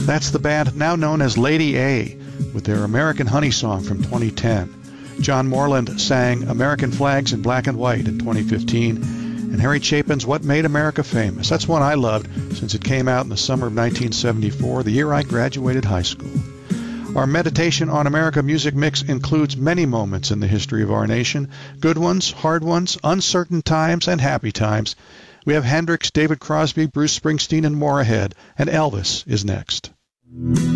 That's the band now known as Lady A with their American Honey song from 2010. John Moreland sang American Flags in Black and White in 2015, and Harry Chapin's What Made America Famous. That's one I loved since it came out in the summer of 1974, the year I graduated high school. Our Meditation on America music mix includes many moments in the history of our nation, good ones, hard ones, uncertain times, and happy times. We have Hendrix, David Crosby, Bruce Springsteen, and more ahead, and Elvis is next.